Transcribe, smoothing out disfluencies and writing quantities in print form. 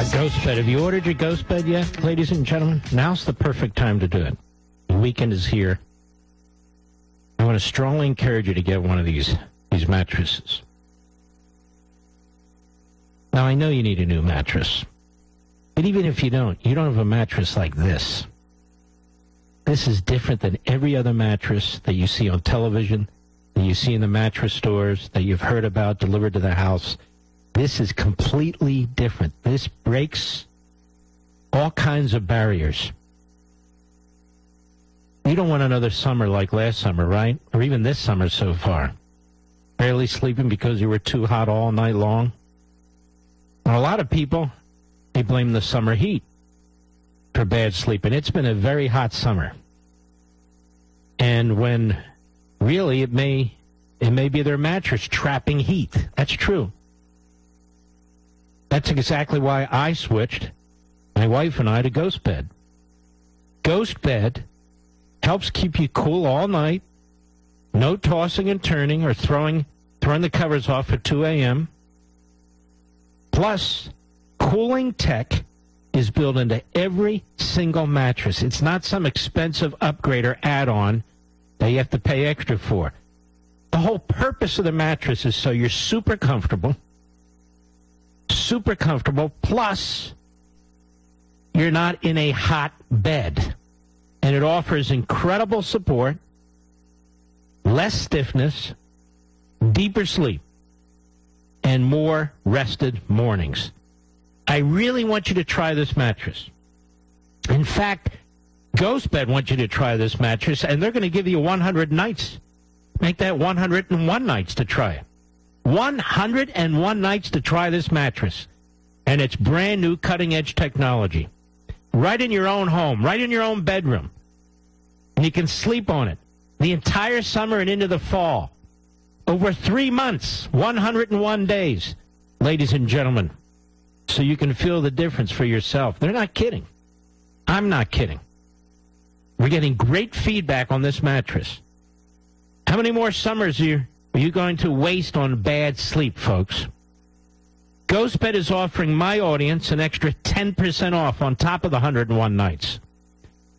Ghost Bed. Have you ordered your Ghost Bed yet, ladies and gentlemen? Now's the perfect time to do it. The weekend is here. I want to strongly encourage you to get one of these mattresses. Now, I know you need a new mattress. But even if you don't have a mattress like this. This is different than every other mattress that you see on television, that you see in the mattress stores, that you've heard about delivered to the house. This is completely different. This breaks all kinds of barriers. You don't want another summer like last summer, right? Or even this summer so far. Barely sleeping because you were too hot all night long. And a lot of people, they blame the summer heat for bad sleep. And it's been a very hot summer. And when really it may be their mattress trapping heat. That's true. That's exactly why I switched, my wife and I, to Ghost Bed. Ghost Bed helps keep you cool all night. No tossing and turning or throwing the covers off at 2 a.m. Plus, cooling tech is built into every single mattress. It's not some expensive upgrade or add-on that you have to pay extra for. The whole purpose of the mattress is so you're super comfortable, plus you're not in a hot bed. And it offers incredible support, less stiffness, deeper sleep, and more rested mornings. I really want you to try this mattress. In fact, Ghost Bed wants you to try this mattress, and they're going to give you 100 nights. Make that 101 nights to try it. 101 nights to try this mattress. And it's brand new cutting-edge technology. Right in your own home, right in your own bedroom. And you can sleep on it the entire summer and into the fall. Over 3 months, 101 days, ladies and gentlemen. So you can feel the difference for yourself. They're not kidding. I'm not kidding. We're getting great feedback on this mattress. How many more summers are you going to waste on bad sleep, folks? Ghost Bed is offering my audience an extra 10% off on top of the 101 nights.